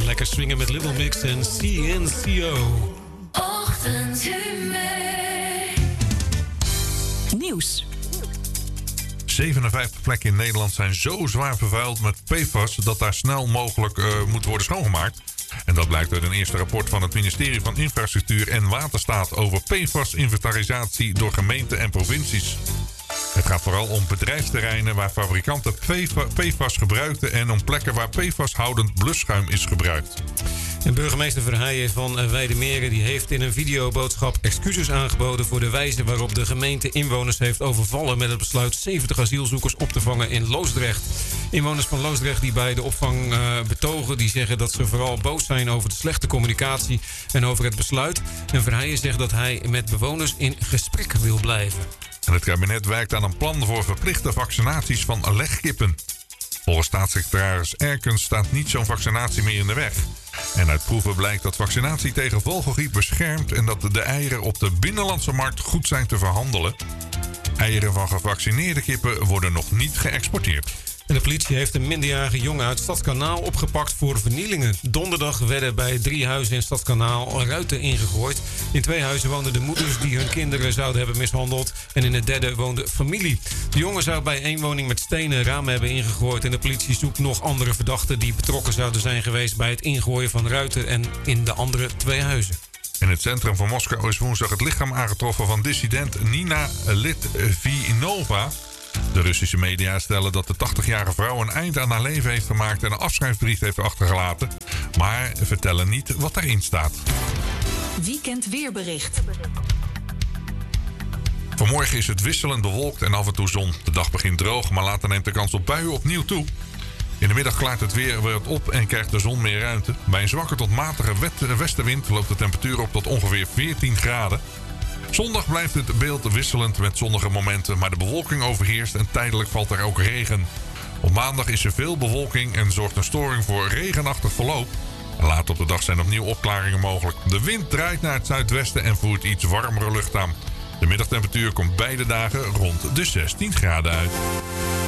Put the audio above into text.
Lekker swingen met Little Mix en CNCO. Nieuws. 57 plekken in Nederland zijn zo zwaar vervuild met PFAS dat daar snel mogelijk moet worden schoongemaakt. En dat blijkt uit een eerste rapport van het ministerie van Infrastructuur en Waterstaat over PFAS-inventarisatie door gemeenten en provincies. Het gaat vooral om bedrijfsterreinen waar fabrikanten PFAS gebruikten en om plekken waar PFAS-houdend blusschuim is gebruikt. En burgemeester Verheijen van Weidemeren die heeft in een videoboodschap excuses aangeboden voor de wijze waarop de gemeente inwoners heeft overvallen met het besluit 70 asielzoekers op te vangen in Loosdrecht. Inwoners van Loosdrecht die bij de opvang betogen, die zeggen dat ze vooral boos zijn over de slechte communicatie en over het besluit. En Verheijen zegt dat hij met bewoners in gesprek wil blijven. En het kabinet werkt aan een plan voor verplichte vaccinaties van legkippen. Volgens staatssecretaris Erkens staat niet zo'n vaccinatie meer in de weg. En uit proeven blijkt dat vaccinatie tegen vogelgriep beschermt en dat de eieren op de binnenlandse markt goed zijn te verhandelen. Eieren van gevaccineerde kippen worden nog niet geëxporteerd. En de politie heeft een minderjarige jongen uit Stadskanaal opgepakt voor vernielingen. Donderdag werden bij 3 huizen in Stadskanaal ruiten ingegooid. In 2 huizen woonden de moeders die hun kinderen zouden hebben mishandeld. En in het derde woonde familie. De jongen zou bij 1 woning met stenen ramen hebben ingegooid. En de politie zoekt nog andere verdachten die betrokken zouden zijn geweest bij het ingooien van ruiten en in de andere 2 huizen. In het centrum van Moskou is woensdag het lichaam aangetroffen van dissident Nina Litvinova. De Russische media stellen dat de 80-jarige vrouw een eind aan haar leven heeft gemaakt en een afscheidsbrief heeft achtergelaten, maar vertellen niet wat daarin staat. Weekend weerbericht. Vanmorgen is het wisselend bewolkt en af en toe zon. De dag begint droog, maar later neemt de kans op buien opnieuw toe. In de middag klaart het weer wat op en krijgt de zon meer ruimte. Bij een zwakke tot matige westenwind loopt de temperatuur op tot ongeveer 14 graden. Zondag blijft het beeld wisselend met zonnige momenten, maar de bewolking overheerst en tijdelijk valt er ook regen. Op maandag is er veel bewolking en zorgt een storing voor regenachtig verloop. Later op de dag zijn opnieuw opklaringen mogelijk. De wind draait naar het zuidwesten en voert iets warmere lucht aan. De middagtemperatuur komt beide dagen rond de 16 graden uit.